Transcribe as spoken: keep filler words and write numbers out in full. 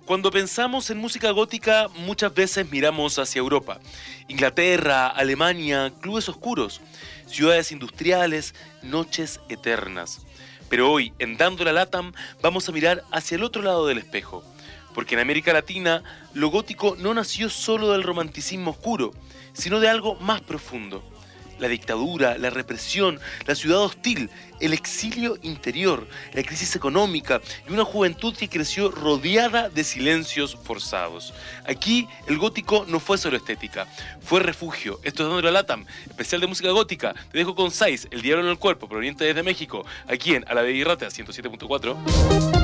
Cuando pensamos en música gótica, muchas veces miramos hacia Europa. Inglaterra, Alemania, clubes oscuros, ciudades industriales, noches eternas. Pero hoy, en Dando la Latam, vamos a mirar hacia el otro lado del espejo. Porque en América Latina, lo gótico no nació solo del romanticismo oscuro, sino de algo más profundo. La dictadura, la represión, la ciudad hostil, el exilio interior, la crisis económica y una juventud que creció rodeada de silencios forzados. Aquí el gótico no fue solo estética, fue refugio. Esto es Dando la Latam, especial de música gótica. Te dejo con Sais, El Diablo en el Cuerpo, proveniente desde México, aquí en A la Bella y Rata ciento siete punto cuatro.